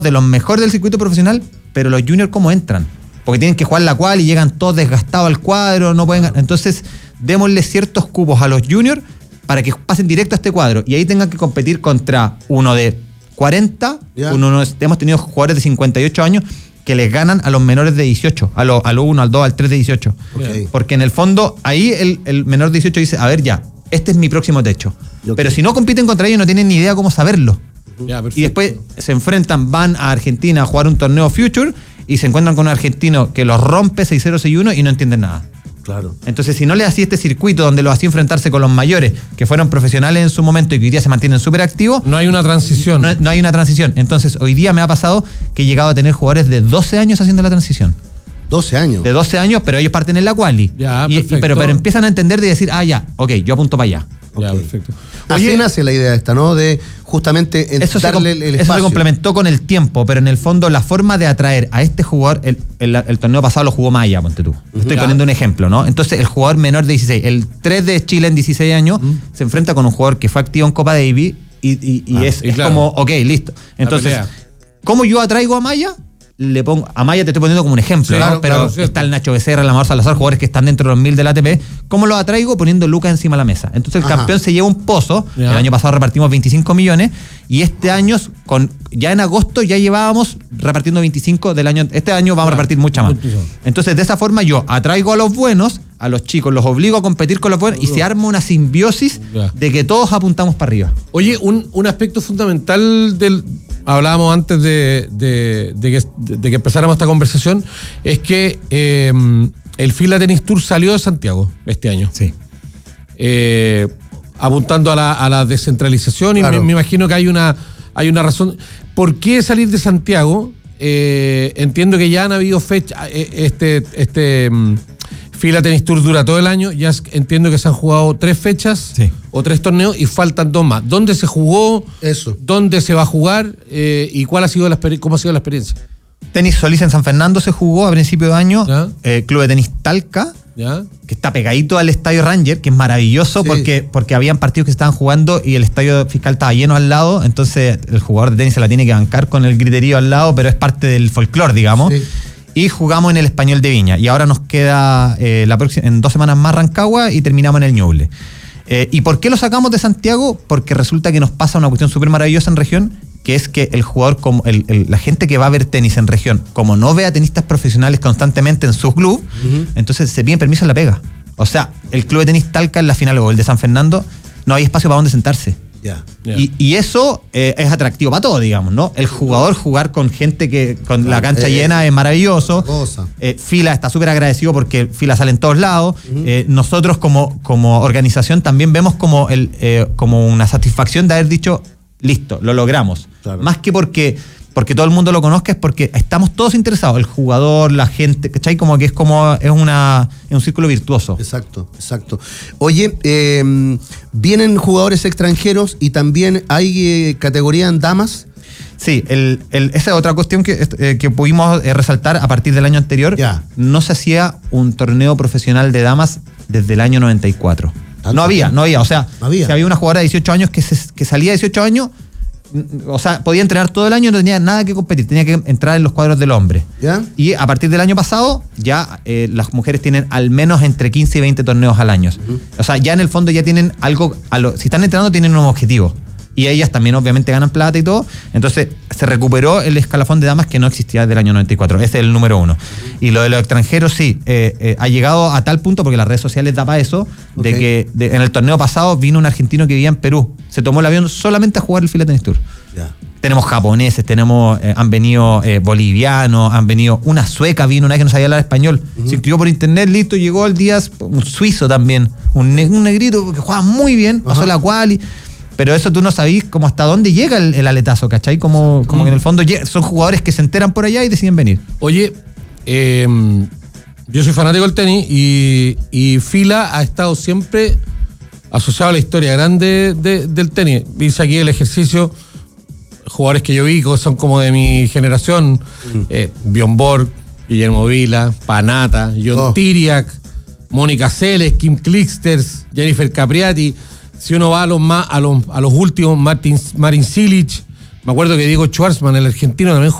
de los mejores del circuito profesional, pero los juniors ¿cómo entran? Porque tienen que jugar la qual y llegan todos desgastados al cuadro, no pueden. Entonces, démosle ciertos cupos a los juniors para que pasen directo a este cuadro y ahí tengan que competir contra uno de 40, hemos tenido jugadores de 58 años que les ganan a los menores de 18, al 1, al 2, al 3 de 18. Okay. Porque en el fondo, ahí el menor de 18 dice, a ver ya, este es mi próximo techo. Okay. Pero si no compiten contra ellos, no tienen ni idea cómo saberlo. Y después se enfrentan, van a Argentina a jugar un torneo Future y se encuentran con un argentino que los rompe 6-0, 6-1 y no entienden nada. Claro. Entonces, si no le hacía este circuito donde lo hacía enfrentarse con los mayores, que fueron profesionales en su momento y que hoy día se mantienen súper activos, no hay una transición. No hay una transición. Entonces, hoy día me ha pasado que he llegado a tener jugadores de 12 años haciendo la transición. 12 años. De 12 años, pero ellos parten en la quali. Ya, pero empiezan a entender de decir, ya, ok, yo apunto para allá. Ya, perfecto. Así nace la idea esta, ¿no? De justamente darle el espacio. Eso se complementó con el tiempo, pero en el fondo la forma de atraer a este jugador, el torneo pasado lo jugó Maya, ponte tú. Estoy poniendo un ejemplo, ¿no? Entonces el jugador menor de 16, el 3 de Chile en 16 años, se enfrenta con un jugador que fue activo en Copa Davis y es claro, como, ok, listo. Entonces, ¿cómo yo atraigo a Maya? Le pongo, a Maya te estoy poniendo como un ejemplo, claro, ¿no? Pero está el Nacho Becerra, el Amador Salazar, jugadores que están dentro de los 1000 del ATP. ¿Cómo los atraigo? Poniendo lucas encima de la mesa. Entonces el campeón se lleva un pozo. El año pasado repartimos 25 millones y este año, ya en agosto, ya llevábamos repartiendo 25 del año. Este año vamos a repartir mucha más. Entonces, de esa forma yo atraigo a los buenos, a los chicos, los obligo a competir con los buenos y se arma una simbiosis de que todos apuntamos para arriba. Oye, un aspecto fundamental hablábamos antes de que empezáramos esta conversación, es que el Fila Tennis Tour salió de Santiago este año. Sí. Apuntando a la descentralización, y me imagino que hay una razón. ¿Por qué salir de Santiago? Entiendo que ya han habido fechas. Fila Tennis Tour dura todo el año. Ya entiendo que se han jugado 3 fechas o 3 torneos y faltan 2 más. ¿Dónde se jugó? Eso. ¿Dónde se va a jugar? ¿Y cómo ha sido la experiencia? Tenis Solís en San Fernando se jugó a principio de año. Club de Tenis Talca, que está pegadito al Estadio Ranger, que es maravilloso porque habían partidos que se estaban jugando y el Estadio Fiscal estaba lleno al lado. Entonces el jugador de tenis se la tiene que bancar con el griterío al lado, pero es parte del folclore, digamos. Sí. Y jugamos en el Español de Viña. Y ahora nos queda en 2 semanas más Rancagua y terminamos en el Ñuble. ¿Y por qué lo sacamos de Santiago? Porque resulta que nos pasa una cuestión súper maravillosa en región, que es que el jugador, como la gente que va a ver tenis en región, como no ve a tenistas profesionales constantemente en su club, entonces se piden permiso en la pega. O sea, el Club de Tenis Talca en la final o el de San Fernando, no hay espacio para donde sentarse. Y eso es atractivo para todo, digamos, ¿no? El jugador jugar con gente con la cancha llena es maravilloso. Fila está súper agradecido porque Fila sale en todos lados. Nosotros como organización también vemos como una satisfacción de haber dicho, listo, lo logramos. Claro. Más que porque todo el mundo lo conozca, es porque estamos todos interesados, el jugador, la gente, ¿cachai? Como que es un círculo virtuoso. Exacto. Oye, vienen jugadores extranjeros y también hay categoría en damas. Sí, esa es otra cuestión que pudimos resaltar a partir del año anterior. No se hacía un torneo profesional de damas desde el año 94. No había. O sea, si había una jugadora de 18 años que salía de 18 años, o sea, podía entrenar todo el año y no tenía nada que competir, tenía que entrar en los cuadros del hombre. Y a partir del año pasado, ya las mujeres tienen al menos entre 15 y 20 torneos al año. O sea, ya en el fondo ya tienen algo, si están entrenando tienen un objetivo. Y ellas también obviamente ganan plata y todo. Entonces se recuperó el escalafón de damas que no existía desde el año 94. Ese es el número 1. Y lo de los extranjeros sí, ha llegado a tal punto, porque las redes sociales da para eso, de que en el torneo pasado vino un argentino que vivía en Perú. Se tomó el avión solamente a jugar el Fila Tennis Tour. Tenemos japoneses, han venido bolivianos, han venido una sueca, vino una que no sabía hablar español. Se inscribió por internet, listo, llegó al día, un suizo también, un negrito que juega muy bien, pasó la quali. Pero eso tú no sabís como hasta dónde llega el aletazo, ¿cachai? Como que en el fondo son jugadores que se enteran por allá y deciden venir. Oye, yo soy fanático del tenis y Fila ha estado siempre asociado a la historia grande del tenis. Dice aquí el ejercicio, jugadores que yo vi, que son como de mi generación, Bjorn Borg, Guillermo Vila, Panata, John Tiriac, Mónica Seles, Kim Clijsters, Jennifer Capriati. Si uno va a los últimos, Marin Cilic, Me acuerdo que Diego Schwartzman, el argentino, también